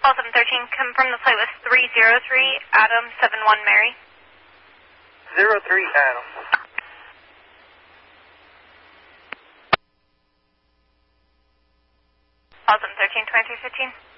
713, confirm the flight was 303, Adam 71 Mary. 03 Adam. 713, 2215.